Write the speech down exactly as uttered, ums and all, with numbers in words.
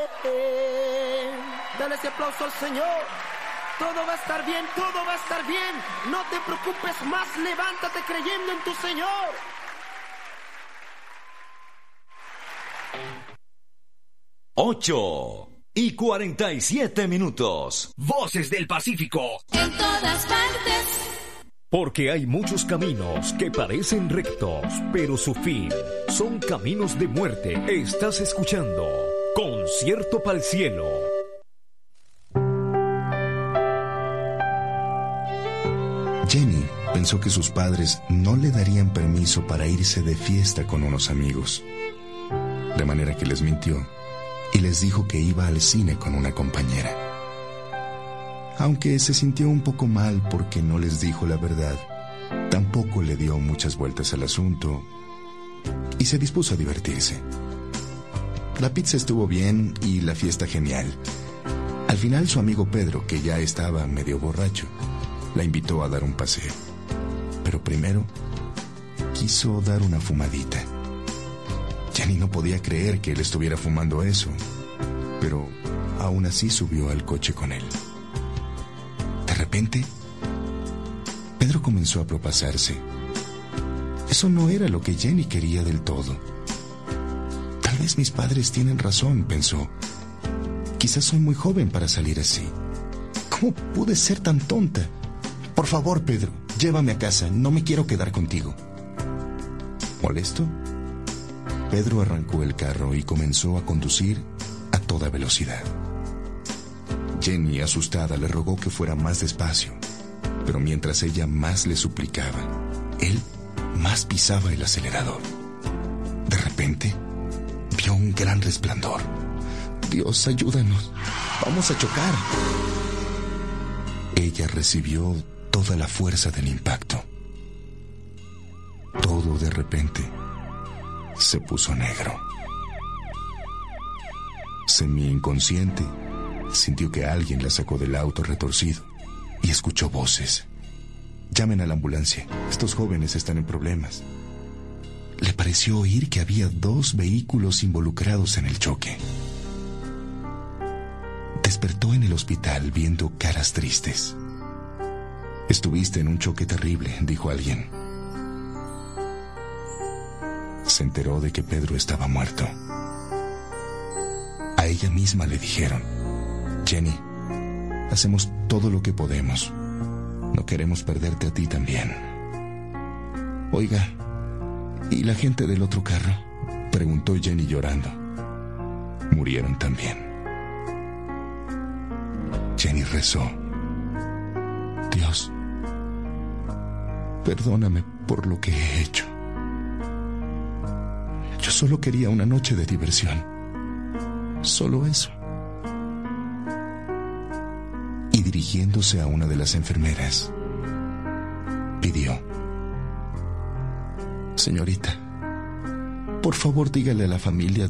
Dale ese aplauso al Señor. Todo va a estar bien, todo va a estar bien. No te preocupes más, levántate creyendo en tu Señor. Ocho y cuarenta y siete minutos. Voces del Pacífico. En todas partes. Porque hay muchos caminos que parecen rectos, pero su fin son caminos de muerte. Estás escuchando Concierto para el Cielo. Jenny pensó que sus padres no le darían permiso para irse de fiesta con unos amigos. De manera que les mintió y les dijo que iba al cine con una compañera. Aunque se sintió un poco mal porque no les dijo la verdad, tampoco le dio muchas vueltas al asunto y se dispuso a divertirse. La pizza estuvo bien y la fiesta genial. Al final, su amigo Pedro, que ya estaba medio borracho, la invitó a dar un paseo. Pero primero quiso dar una fumadita. Jenny no podía creer que él estuviera fumando eso, pero aún así subió al coche con él. De repente, Pedro comenzó a propasarse. Eso no era lo que Jenny quería del todo. Tal vez mis padres tienen razón, pensó. Quizás soy muy joven para salir así. ¿Cómo pude ser tan tonta? Por favor, Pedro, llévame a casa, no me quiero quedar contigo. ¿Molesto? Pedro arrancó el carro y comenzó a conducir a toda velocidad. Jenny, asustada, le rogó que fuera más despacio, pero mientras ella más le suplicaba, él más pisaba el acelerador. De repente, vio un gran resplandor. Dios, ayúdanos, vamos a chocar. Ella recibió toda la fuerza del impacto. Todo de repente se puso negro. Semi-inconsciente, sintió que alguien la sacó del auto retorcido y escuchó voces. Llamen a la ambulancia, estos jóvenes están en problemas. Le pareció oír que había dos vehículos involucrados en el choque. Despertó en el hospital viendo caras tristes. Estuviste en un choque terrible, dijo alguien. Se enteró de que Pedro estaba muerto. A ella misma le dijeron: Jenny, hacemos todo lo que podemos. No queremos perderte a ti también. Oiga, ¿y la gente del otro carro?, preguntó Jenny llorando. Murieron también. Jenny rezó: Dios, perdóname por lo que he hecho. Yo solo quería una noche de diversión. Solo eso. Y dirigiéndose a una de las enfermeras, pidió: Señorita, por favor dígale a la familia